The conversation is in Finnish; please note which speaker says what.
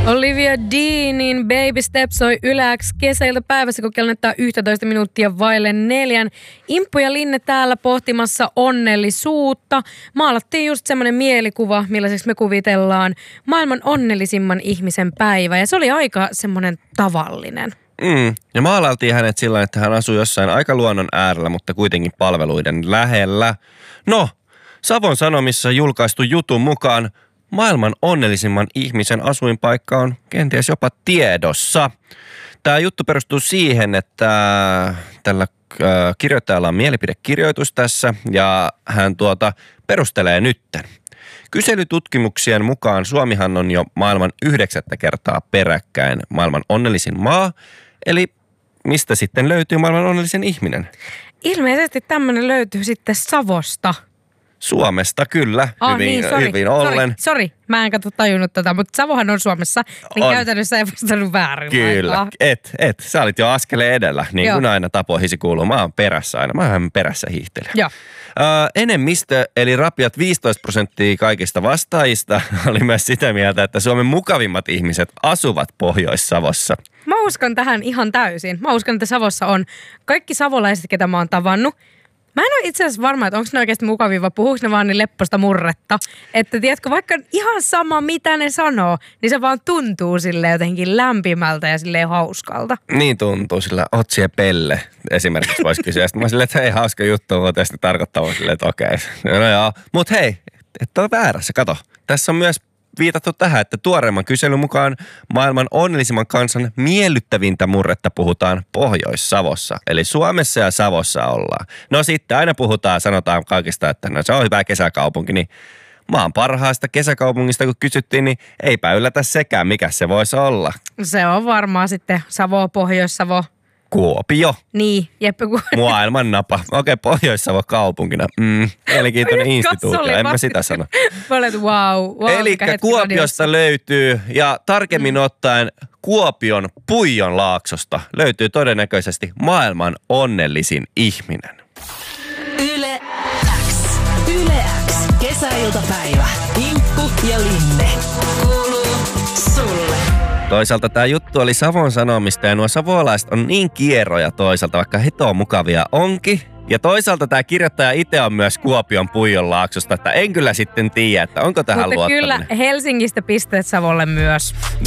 Speaker 1: Olivia Deanin Baby Step soi Yläks kesäiltapäivässä, kun kello näyttää 11 minuuttia vaille 4. Imppu ja Linne täällä pohtimassa onnellisuutta. Maalattiin just semmoinen mielikuva, millaiseksi me kuvitellaan maailman onnellisimman ihmisen päivä. Ja se oli aika semmoinen tavallinen.
Speaker 2: Ja maalailtiin hänet sillä, että hän asuu jossain aika luonnon äärellä, mutta kuitenkin palveluiden lähellä. No, Savon Sanomissa julkaistu jutun mukaan maailman onnellisimman ihmisen asuinpaikka on kenties jopa tiedossa. Tämä juttu perustuu siihen, että tällä kirjoittajalla on mielipidekirjoitus tässä ja hän perustelee nytten. Kyselytutkimuksien mukaan Suomihan on jo maailman 9. kertaa peräkkäin maailman onnellisin maa. Eli mistä sitten löytyy maailman onnellisin ihminen?
Speaker 1: Ilmeisesti tämmöinen löytyy sitten Savosta.
Speaker 2: Suomesta kyllä, hyvin ollen.
Speaker 1: Sori, mä en tajunnut tätä, mutta Savohan on Suomessa, niin on. Käytännössä ei vastannut väärin.
Speaker 2: Kyllä, sä olit jo askeleen edellä, niin kuin aina tapoihisi kuuluu. Mä oon perässä aina, mä oon perässä hiihtelijä.
Speaker 1: Joo.
Speaker 2: Enemmistö, eli rapiat 15% kaikista vastaajista oli myös sitä mieltä, että Suomen mukavimmat ihmiset asuvat Pohjois-Savossa.
Speaker 1: Mä uskon tähän ihan täysin. Mä uskon, että Savossa on kaikki savolaiset, ketä mä oon tavannut. Mä en ole itse asiassa varma, että onko ne oikeasti mukavia vai puhuuko ne vaan niin lepposta murretta. Että tiedätkö, vaikka ihan sama mitä ne sanoo, niin se vaan tuntuu silleen jotenkin lämpimältä ja silleen hauskalta.
Speaker 2: Niin tuntuu, sillä Otsi ja Pelle esimerkiksi voisi kysyä. Sitten mä silleen, että hei, hauska juttu, on tästä tarkoittava silleen, että okei. No joo, mut hei, et ole väärässä, kato. Tässä on myös viitattu tähän, että tuoreemman kyselyn mukaan maailman onnellisimman kansan miellyttävintä murretta puhutaan Pohjois-Savossa. Eli Suomessa ja Savossa ollaan. No sitten aina sanotaan kaikista, että no se on hyvä kesäkaupunki, niin maan parhaasta kesäkaupungista kun kysyttiin, niin eipä yllätä sekään, mikä se voisi olla.
Speaker 1: Se on varmaan sitten Savo, Pohjois-Savo.
Speaker 2: Kuopio.
Speaker 1: Niin, Jeppe
Speaker 2: Maailman napa. Okei, Pohjois-Savo kaupunkina. Mielenkiintoinen instituutio, en mä sitä sano.
Speaker 1: Wow.
Speaker 2: Eli Kuopiosta löytyy, ja tarkemmin ottaen Kuopion Puijonlaaksosta löytyy todennäköisesti maailman onnellisin ihminen.
Speaker 3: Yle X. Yle X. Kesäiltapäivä. Imppu ja Linne. Kuuluu sulle.
Speaker 2: Toisaalta tämä juttu oli Savon Sanomista ja nuo savolaiset on niin kierroja toisaalta, vaikka hito mukavia onkin. Ja toisaalta tämä kirjoittaja itse on myös Kuopion Puijonlaaksosta, että en kyllä sitten tiedä, että onko tähän luottaminen.
Speaker 1: Mutta kyllä Helsingistä pisteet Savolle myös.